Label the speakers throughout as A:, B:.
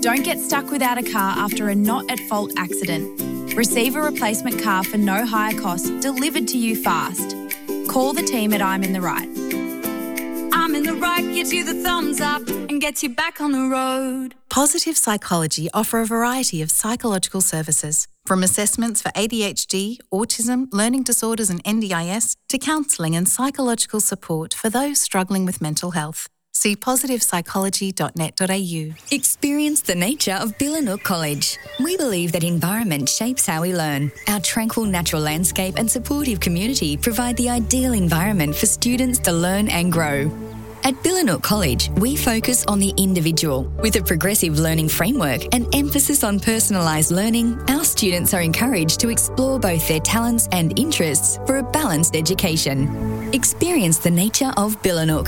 A: Don't get stuck without a car after a not-at-fault accident. Receive a replacement car for no higher cost delivered to you fast. Call the team at I'm in the Right. I'm in the Right gives you the thumbs up and gets you back on the road.
B: Positive Psychology offer a variety of psychological services, from assessments for ADHD, autism, learning disorders and NDIS, to counselling and psychological support for those struggling with mental health. See positivepsychology.net.au.
C: Experience the nature of Billanook College. We believe that environment shapes how we learn. Our tranquil natural landscape and supportive community provide the ideal environment for students to learn and grow. At Billanook College, we focus on the individual. With a progressive learning framework and emphasis on personalised learning, our students are encouraged to explore both their talents and interests for a balanced education. Experience the nature of Billanook.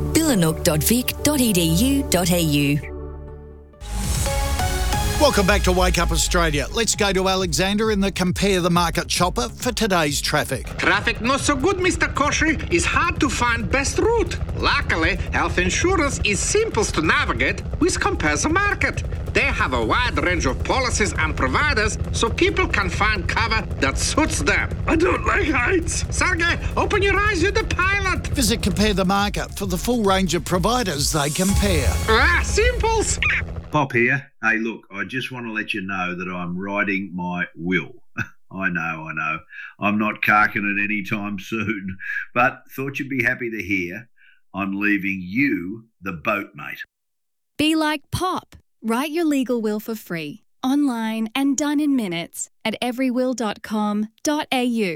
C: billanook.vic.edu.au.
D: Welcome back to Wake Up Australia. Let's go to Alexander in the Compare the Market chopper for today's traffic.
E: Traffic not so good, Mr. Koshy. It's hard to find best route. Luckily, health insurance is simple to navigate with Compare the Market. They have a wide range of policies and providers so people can find cover that suits them. I don't like heights. Sergey, open your eyes, you're the pilot.
D: Visit Compare the Market for the full range of providers they compare.
E: Simples.
F: Pop here. Hey, look, I just want to let you know that I'm writing my will. I know. I'm not carking it anytime soon, but thought you'd be happy to hear I'm leaving you the boat, mate.
G: Be like Pop. Write your legal will for free, online and done in minutes at everywill.com.au.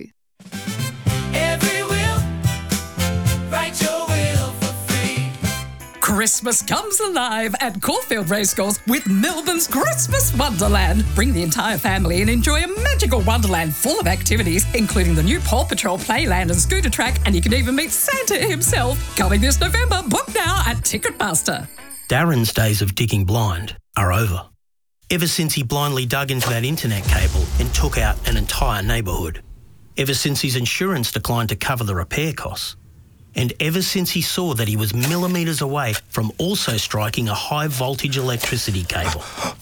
H: Every will, write your will for free.
I: Christmas comes alive at Caulfield Racecourse with Melbourne's Christmas Wonderland. Bring the entire family and enjoy a magical wonderland full of activities, including the new Paw Patrol playland and scooter track, and you can even meet Santa himself. Coming this November, book now at Ticketmaster.
J: Darren's days of digging blind are over. Ever since he blindly dug into that internet cable and took out an entire neighbourhood. Ever since his insurance declined to cover the repair costs. And ever since he saw that he was millimetres away from also striking a high voltage electricity cable.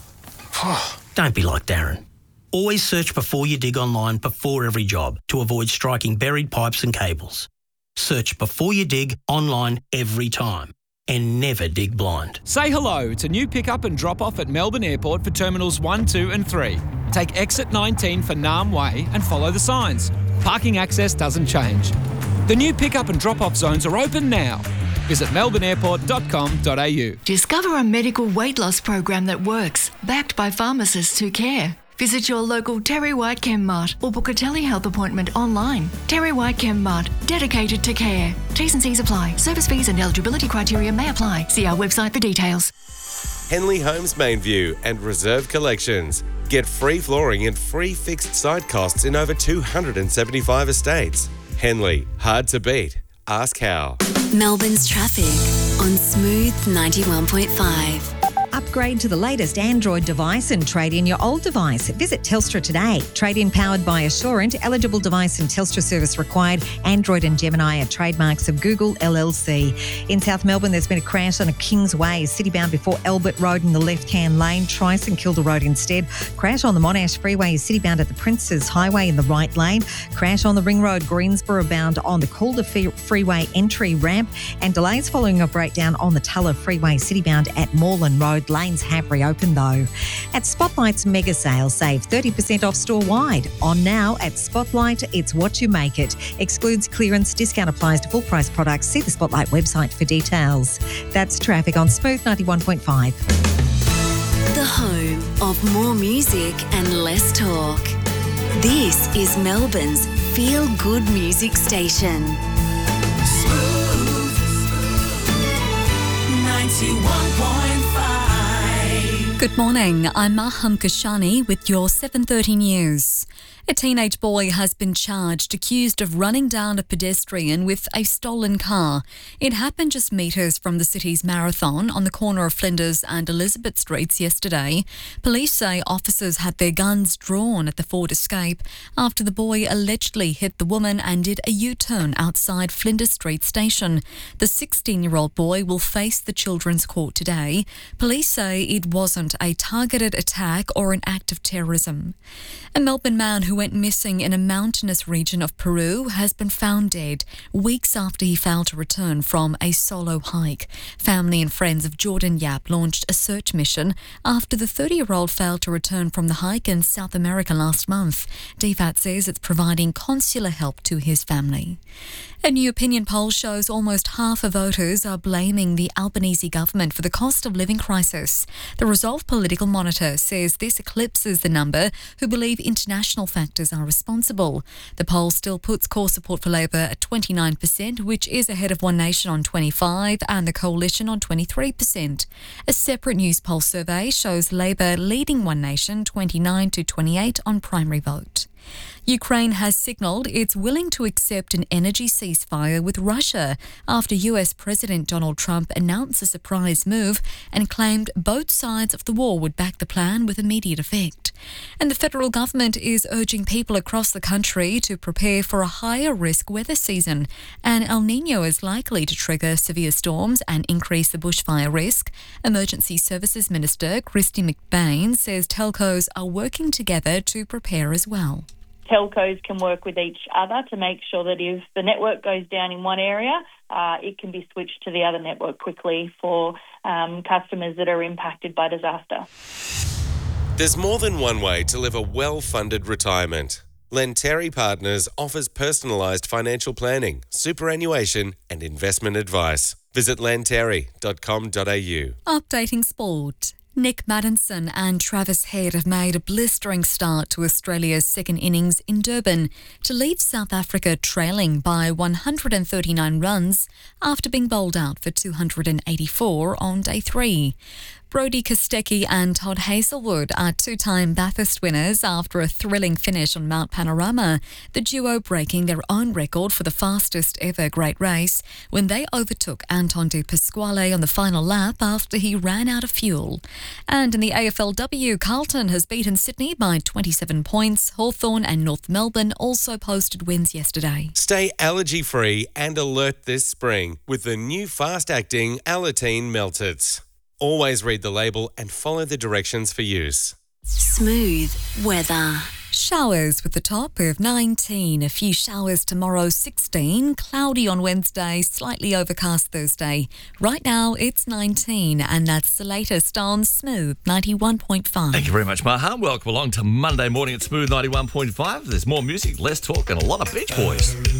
J: Don't be like Darren. Always search before you dig online before every job to avoid striking buried pipes and cables. Search before you dig online every time. And never dig blind.
K: Say hello to new pick-up and drop-off at Melbourne Airport for Terminals 1, 2 and 3. Take exit 19 for Nam Way and follow the signs. Parking access doesn't change. The new pick-up and drop-off zones are open now. Visit melbourneairport.com.au.
L: Discover a medical weight loss program that works, backed by pharmacists who care. Visit your local Terry White Chem Mart or book a telehealth appointment online. Terry White Chem Mart, dedicated to care. T's and C's apply. Service fees and eligibility criteria may apply. See our website for details.
M: Henley Homes Main View and Reserve Collections. Get free flooring and free fixed site costs in over 275 estates. Henley, hard to beat. Ask how.
C: Melbourne's traffic on Smooth 91.5.
N: Upgrade to the latest Android device and trade in your old device. Visit Telstra today. Trade-in powered by Assurant. Eligible device and Telstra service required. Android and Gemini are trademarks of Google LLC. In South Melbourne, there's been a crash on a Kingsway, citybound before Albert Road in the left-hand lane. Try St Kilda Road instead. Crash on the Monash Freeway, citybound at the Princes Highway in the right lane. Crash on the Ring Road, Greensboro bound on the Calder Freeway entry ramp. And delays following a breakdown on the Tulla Freeway, citybound at Moreland Road. Lanes have reopened though. At Spotlight's mega sale, save 30% off store-wide. On now at Spotlight, it's what you make it. Excludes clearance. Discount applies to full price products. See the Spotlight website for details. That's traffic on Smooth 91.5.
C: The home of more music and less talk. This is Melbourne's feel-good music station.
H: Smooth 91.5.
O: Good morning, I'm Maham Kashani with your 7:30 news. A teenage boy has been charged, accused of running down a pedestrian with a stolen car. It happened just metres from the city's marathon on the corner of Flinders and Elizabeth Streets yesterday. Police say officers had their guns drawn at the Ford Escape after the boy allegedly hit the woman and did a U-turn outside Flinders Street station. The 16-year-old boy will face the Children's Court today. Police say it wasn't a targeted attack or an act of terrorism. A Melbourne man who went missing in a mountainous region of Peru has been found dead weeks after he failed to return from a solo hike. Family and friends of Jordan Yap launched a search mission after the 30-year-old failed to return from the hike in South America last month. DFAT says it's providing consular help to his family. A new opinion poll shows almost half of voters are blaming the Albanese government for the cost of living crisis. The Resolve Political Monitor says this eclipses the number who believe international factors are responsible. The poll still puts core support for Labor at 29%, which is ahead of One Nation on 25% and the Coalition on 23%. A separate news poll survey shows Labor leading One Nation 29 to 28 on primary vote. Ukraine has signalled it's willing to accept an energy ceasefire with Russia after US President Donald Trump announced a surprise move and claimed both sides of the war would back the plan with immediate effect. And the federal government is urging people across the country to prepare for a higher risk weather season. And El Niño is likely to trigger severe storms and increase the bushfire risk. Emergency Services Minister Christy McBain says telcos are working together to prepare as well.
P: Telcos can work with each other to make sure that if the network goes down in one area, it can be switched to the other network quickly for customers that are impacted by disaster.
M: There's more than one way to live a well-funded retirement. Lenteri Partners offers personalised financial planning, superannuation and investment advice. Visit lenteri.com.au.
O: Updating sport. Nick Maddinson and Travis Head have made a blistering start to Australia's second innings in Durban to leave South Africa trailing by 139 runs after being bowled out for 284 on day 3. Brodie Kostecki and Todd Hazelwood are two-time Bathurst winners after a thrilling finish on Mount Panorama, the duo breaking their own record for the fastest ever great race when they overtook Anton de Pasquale on the final lap after he ran out of fuel. And in the AFLW, Carlton has beaten Sydney by 27 points. Hawthorn and North Melbourne also posted wins yesterday.
M: Stay allergy-free and alert this spring with the new fast-acting Alateen Meltits. Always read the label and follow the directions for use.
O: Smooth weather. Showers with a top of 19. A few showers tomorrow, 16. Cloudy on Wednesday, slightly overcast Thursday. Right now, it's 19, and that's the latest on Smooth 91.5.
Q: Thank you very much, Maha. Welcome along to Monday morning at Smooth 91.5. There's more music, less talk, and a lot of Beach Boys.